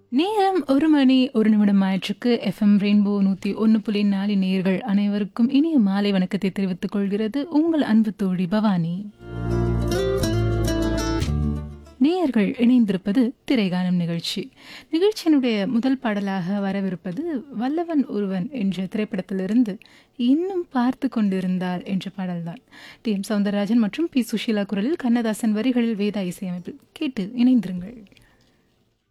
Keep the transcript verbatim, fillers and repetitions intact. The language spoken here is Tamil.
நேரம் ஒரு மணி ஒரு நிமிடம் ஆயிற்றுக்கு எஃப்எம் ரெயின்போ நூற்றி ஒன்று புள்ளி நாலு நேயர்கள் அனைவருக்கும் இனிய மாலை வணக்கத்தை தெரிவித்துக் கொள்கிறது உங்கள் அன்பு தோழி பவானி. நேயர்கள் இணைந்திருப்பது திரைகானம் நிகழ்ச்சி. நிகழ்ச்சியினுடைய முதல் பாடலாக வரவிருப்பது வல்லவன் ஒருவன் என்ற திரைப்படத்திலிருந்து இன்னும் பார்த்து கொண்டிருந்தால் என்ற பாடல்தான். டி எம் சௌந்தரராஜன் மற்றும் பி சுஷீலா குரலில், கண்ணதாசன் வரிகளில் வேதா இசையமைப்பில். கேட்டு இணைந்திருங்கள்.